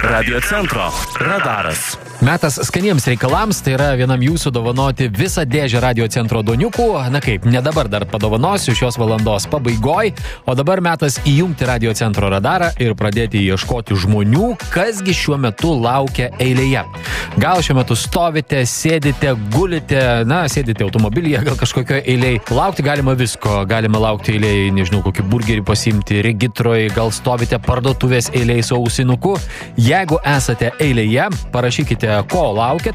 Radio centro radaras. Metas skaniems reikalams, tai yra vienam jūsų dovanoti visą dėžę Radio centro doniukų. Na kaip, ne dabar dar padovanosiu šios valandos pabaigoj, o dabar metas įjungti Radio centro radarą ir pradėti ieškoti žmonių, kasgi šiuo metu laukia eilėje. Gal šiuo metu stovite, sėdite, gulite, sėdite automobilyje, gal kažkokio eilėje. Laukti galima visko, galima laukti eilėje, nežinau, kokį burgerį pasimti, regitroj, gal stovite parduotuvės eilėje su ausinuku. Jeigu esate eilėje, parašykite, ko laukiat